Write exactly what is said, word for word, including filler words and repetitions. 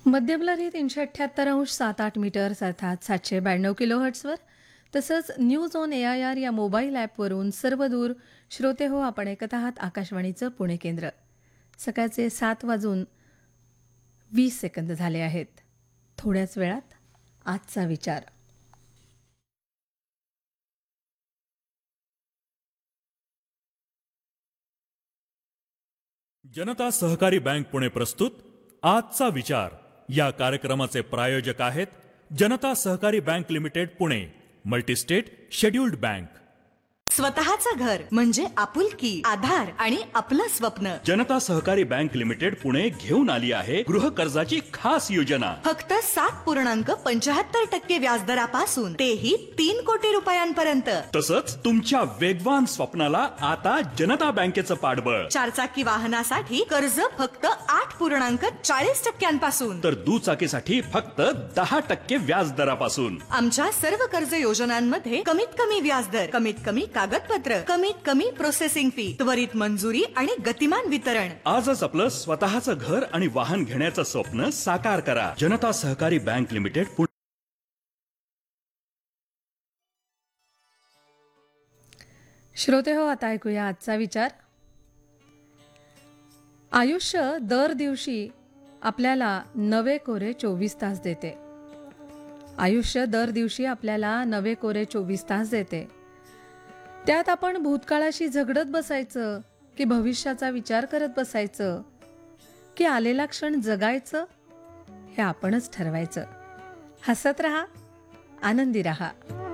मध्यमलहरी तीनशे अठ्ठ्याहत्तर अंश सात आठ मीटर्स अर्थात सातशे ब्याण्णव किलो हर्ट्सवर तसंच news on A I R या मोबाईल ॲपवरून सर्व दूर श्रोते हो आपण ऐकत आहात आकाशवाणीचं पुणे केंद्र. सकाळचे सात वाजून वीस सेकंद झाले आहेत. थोड्याच वेळात आजचा विचार. जनता सहकारी बँक पुणे प्रस्तुत आजचा विचार या कार्यक्रमाचे प्रायोजक आहेत जनता सहकारी bank limited Pune, multi-state scheduled bank. स्वतःचं घर म्हणजे आपुलकी, आधार आणि आपलं स्वप्न. जनता सहकारी बँक लिमिटेड पुणे घेऊन आली आहे गृह कर्जाची खास योजना. फक्त सात पूर्णांक पंचाहत्तर टक्के व्याजदरापासून तेही तीन कोटी रुपयांपर्यंत. तसंच तुमच्या वेगवान स्वप्नाला आता जनता बँकेचं पाठबळ. चारचाकी वाहनासाठी कर्ज फक्त आठ पूर्णांक चाळीस टक्क्यांपासून तर दुचाकीसाठी फक्त दहा टक्के व्याजदरापासून. आमच्या सर्व कर्ज योजनांमध्ये कमीत कमी व्याजदर, कमीत कमी कागदपत्र, कमीत कमी प्रोसेसिंग फी, त्वरित मंजुरी आणि गतिमान वितरण. आजच आपलं स्वतःचं घर आणि वाहन घेण्याचं स्वप्न साकार करा. जनता सहकारी बँक लिमिटेड पुणे. श्रोते हो, आता ऐकूया आजचा विचार. आयुष्य दर दिवशी आपल्याला नवे कोरे चोवीस तास देते. आयुष्य दर दिवशी आपल्याला नवे कोरे चोवीस तास देते. त्यात आपण भूतकाळाशी झगडत बसायचं की भविष्याचा विचार करत बसायचं की आलेला क्षण जगायचं हे आपणच ठरवायचं. हसत रहा, आनंदी रहा.